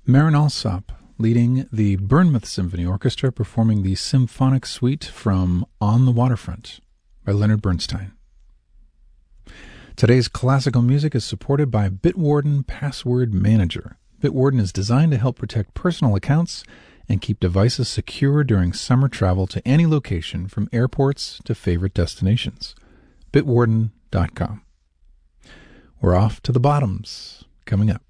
Marin Alsop leading the Bournemouth Symphony Orchestra performing the symphonic suite from On the Waterfront by Leonard Bernstein. Today's classical music is supported by Bitwarden Password Manager. Bitwarden is designed to help protect personal accounts and keep devices secure during summer travel to any location from airports to favorite destinations. Bitwarden.com. We're off to the bottoms coming up.